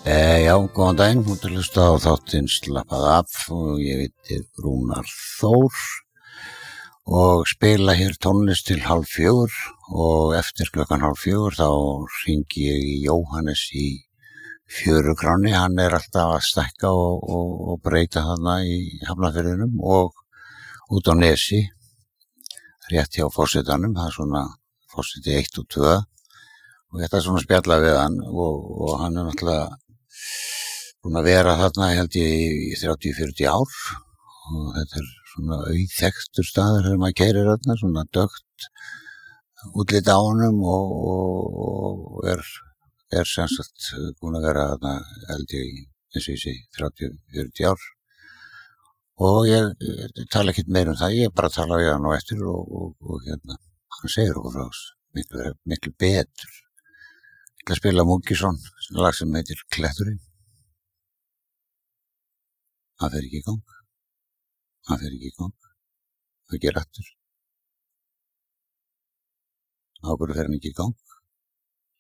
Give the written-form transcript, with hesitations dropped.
Já, góðan daginn, þú ert að hlusta á þáttinn Slappað af og ég heiti Rúnar Þór og spila hér tónlist til 3:30 og eftir klukkan 3:30 þá hringi ég í Jóhannes í Fjörukráni. Hann er alltaf að stækka og breyta þarna í Hafnarfirðinum og út á Nesi, rétt hjá forsetanum, það er svona forseti 1 og 2 og þetta er svona spjalla við hann og hann er náttúrulega búinn að vera þarna held ég í 30-40 ár og þetta er svona auðþekktur staður þegar maður keyrir þarna, svona dökkt útlit á honum og er sem sagt búinn að vera þarna held ég í, eins og ég segi, 30-40 ár og ég tala ekkert meira það, ég bara tala við hann á eftir og hann segir okkur frá þessu miklu betur. Ég ætla að spila Múkisson, lag sem heitir Kletturinn. Það fer ekki í gang. Það ger aftur. Á hverju fer hann ekki í gang?